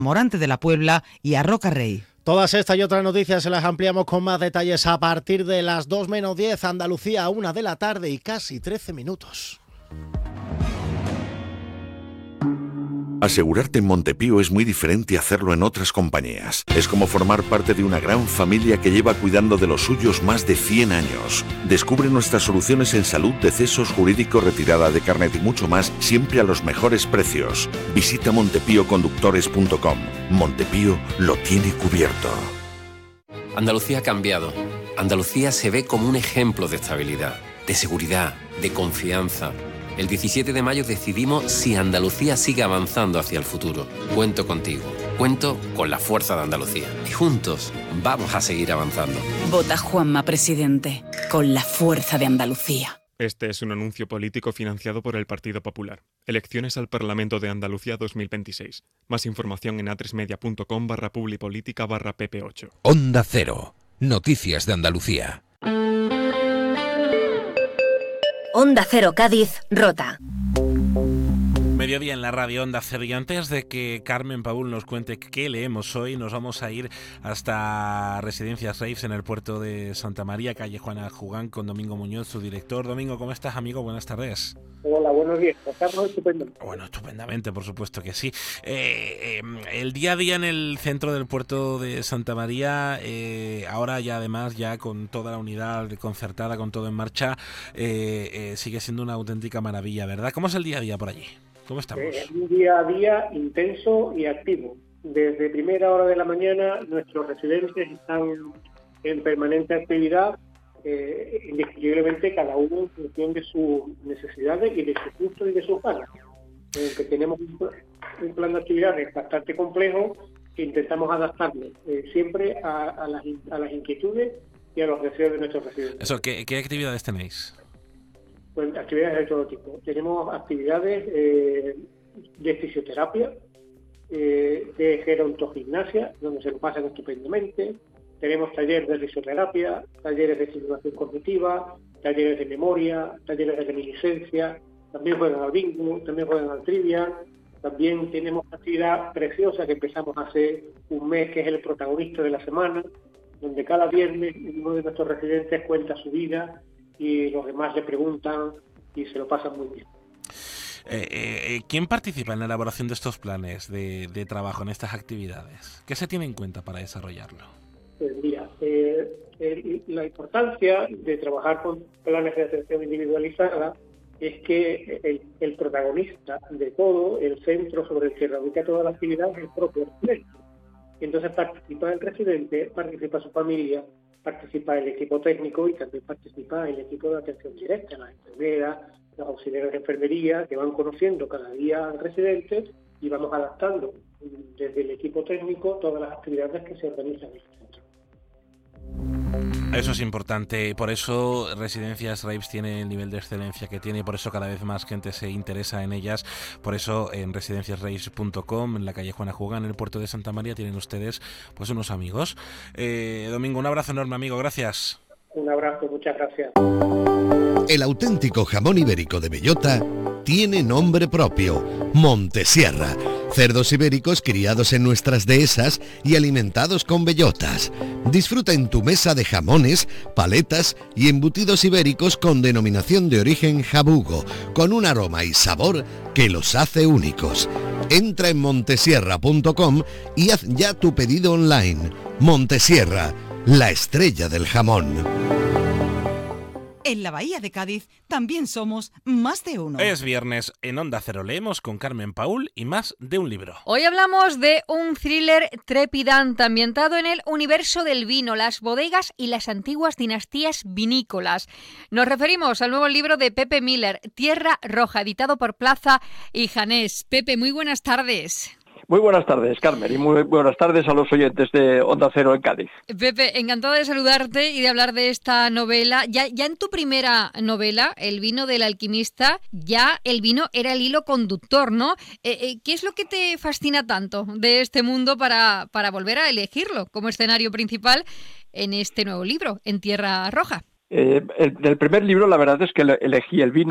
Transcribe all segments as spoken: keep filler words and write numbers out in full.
Morante de la Puebla y a Roca Rey. Todas estas y otras noticias se las ampliamos con más detalles a partir de las dos menos diez, Andalucía, una de la tarde y casi trece minutos. Asegurarte en Montepío es muy diferente a hacerlo en otras compañías. Es como formar parte de una gran familia que lleva cuidando de los suyos más de cien años. Descubre nuestras soluciones en salud, decesos, jurídico, retirada de carnet y mucho más, siempre a los mejores precios. Visita montepío conductores punto com. Montepío lo tiene cubierto. Andalucía ha cambiado. Andalucía se ve como un ejemplo de estabilidad, de seguridad, de confianza. El diecisiete de mayo decidimos si Andalucía sigue avanzando hacia el futuro. Cuento contigo, cuento con la fuerza de Andalucía. Y juntos vamos a seguir avanzando. Vota Juanma Presidente, con la fuerza de Andalucía. Este es un anuncio político financiado por el Partido Popular. Elecciones al Parlamento de Andalucía dos mil veintiséis. Más información en atresmedia.com barra publipolítica barra pp8. Onda Cero. Noticias de Andalucía. Onda Cero Cádiz, Rota. Mediodía en la radio Onda Cero, y antes de que Carmen Paul nos cuente qué leemos hoy, nos vamos a ir hasta Residencias Reis en el puerto de Santa María, calle Juana Jugán, con Domingo Muñoz, su director. Domingo, ¿cómo estás, amigo? Buenas tardes. Hola, buenos días. Estamos estupendamente. Bueno, estupendamente, por supuesto que sí. Eh, eh, el día a día en el centro del puerto de Santa María, eh, ahora ya además ya con toda la unidad concertada, con todo en marcha, eh, eh, sigue siendo una auténtica maravilla, ¿verdad? ¿Cómo es el día a día por allí? ¿Cómo estamos? Eh, un día a día intenso y activo. Desde primera hora de la mañana nuestros residentes están en permanente actividad, eh, indiscutiblemente cada uno en función de sus necesidades y de sus gustos y de sus ganas. Aunque tenemos un, un plan de actividades bastante complejo que intentamos adaptarlo eh, siempre a, a, las, a las inquietudes y a los deseos de nuestros residentes. Eso, ¿qué, qué actividades tenéis? Pues actividades de todo tipo. Tenemos actividades eh, de fisioterapia, eh, de gerontogimnasia, donde se lo pasan estupendamente. Tenemos talleres de risoterapia, talleres de estimulación cognitiva, talleres de memoria, talleres de reminiscencia. También juegan al bingo, también juegan al trivia. También tenemos una actividad preciosa que empezamos hace un mes, que es el protagonista de la semana, donde cada viernes uno de nuestros residentes cuenta su vida y los demás le preguntan y se lo pasan muy bien. Eh, eh, ¿Quién participa en la elaboración de estos planes de, de trabajo, en estas actividades? ¿Qué se tiene en cuenta para desarrollarlo? Pues mira, eh, el, la importancia de trabajar con planes de atención individualizada es que el, el protagonista de todo, el centro sobre el que radica toda la actividad, es el propio residente. Entonces participa el residente, participa su familia, participa el equipo técnico y también participa el equipo de atención directa, las enfermeras, los auxiliares de enfermería, que van conociendo cada día al residente y vamos adaptando desde el equipo técnico todas las actividades que se organizan en el centro. Eso es importante, por eso Residencias Reis tiene el nivel de excelencia que tiene, por eso cada vez más gente se interesa en ellas, por eso en residencias reis punto com, en la calle Juana Jugán, en el puerto de Santa María, tienen ustedes pues unos amigos. Eh, Domingo, un abrazo enorme, amigo, gracias. Un abrazo, muchas gracias. El auténtico jamón ibérico de bellota tiene nombre propio, Montesierra. Cerdos ibéricos criados en nuestras dehesas y alimentados con bellotas. Disfruta en tu mesa de jamones, paletas y embutidos ibéricos con denominación de origen jabugo, con un aroma y sabor que los hace únicos. Entra en montesierra punto com y haz ya tu pedido online. Montesierra, la estrella del jamón. En la Bahía de Cádiz también somos más de uno. Es viernes, en Onda Cero leemos con Carmen Paul y más de un libro. Hoy hablamos de un thriller trepidante ambientado en el universo del vino, las bodegas y las antiguas dinastías vinícolas. Nos referimos al nuevo libro de Pepe Miller, Tierra Roja, editado por Plaza y Janés. Pepe, muy buenas tardes. Muy buenas tardes, Carmen, y muy buenas tardes a los oyentes de Onda Cero en Cádiz. Pepe, encantado de saludarte y de hablar de esta novela. Ya, ya en tu primera novela, El vino del alquimista, ya el vino era el hilo conductor, ¿no? Eh, eh, ¿Qué es lo que te fascina tanto de este mundo para, para volver a elegirlo como escenario principal en este nuevo libro, En Tierra Roja? Eh, el, del primer libro, la verdad es que elegí el vino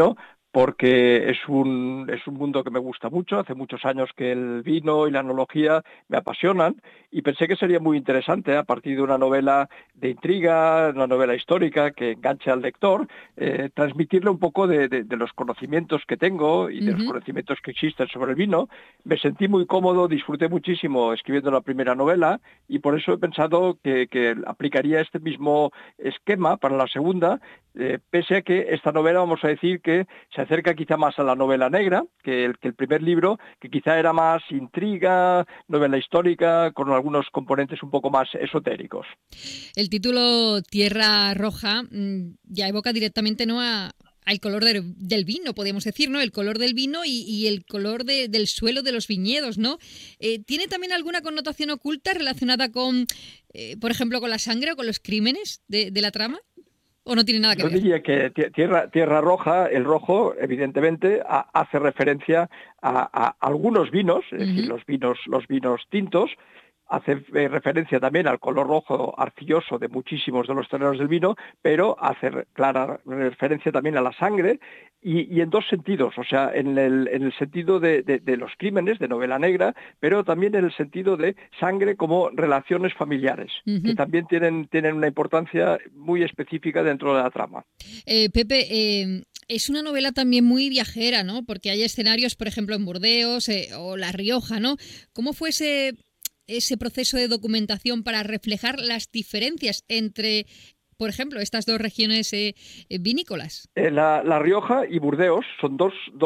porque es un, es un mundo que me gusta mucho. Hace muchos años que el vino y la enología me apasionan y pensé que sería muy interesante, a partir de una novela de intriga, una novela histórica que enganche al lector, eh, transmitirle un poco de, de, de los conocimientos que tengo y de uh-huh. los conocimientos que existen sobre el vino. Me sentí muy cómodo, disfruté muchísimo escribiendo la primera novela y por eso he pensado que, que aplicaría este mismo esquema para la segunda, eh, pese a que esta novela, vamos a decir que se acerca quizá más a la novela negra que el, que el primer libro, que quizá era más intriga, novela histórica, con algunos componentes un poco más esotéricos. El título Tierra Roja ya evoca directamente, ¿no?, a al color de, del vino, podemos decir, ¿no? El color del vino y, y el color de, del suelo de los viñedos, ¿no? Eh, ¿Tiene también alguna connotación oculta relacionada con, eh, por ejemplo, con la sangre o con los crímenes de, de la trama? ¿O no tiene nada que Yo ver? Yo diría que tierra, tierra Roja, el rojo, evidentemente, a, hace referencia a, a algunos vinos, es uh-huh. decir, los vinos, los vinos tintos. Hace referencia también al color rojo arcilloso de muchísimos de los terrenos del vino, pero hace clara referencia también a la sangre y, y en dos sentidos, o sea, en el, en el sentido de, de, de los crímenes, de novela negra, pero también en el sentido de sangre como relaciones familiares, uh-huh. que también tienen, tienen una importancia muy específica dentro de la trama. Eh, Pepe, eh... es una novela también muy viajera, ¿no? Porque hay escenarios, por ejemplo, en Burdeos eh, o La Rioja, ¿no? ¿Cómo fue ese, ese proceso de documentación para reflejar las diferencias entre, por ejemplo, estas dos regiones eh, vinícolas? La, La Rioja y Burdeos son dos, dos